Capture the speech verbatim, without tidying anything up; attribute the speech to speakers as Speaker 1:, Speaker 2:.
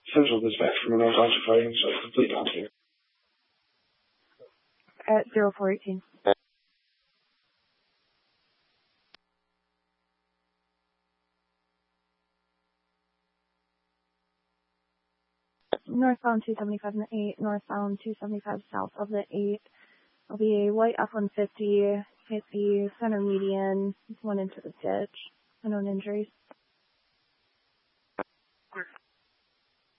Speaker 1: Central dispatch from a northbound fighting, so complete on here.
Speaker 2: At zero four eighteen. Northbound two seventy-five in the eight, northbound two seventy-five south of the eight. There'll be a white F one fifty, hit the center median, went into the ditch. Unknown injuries.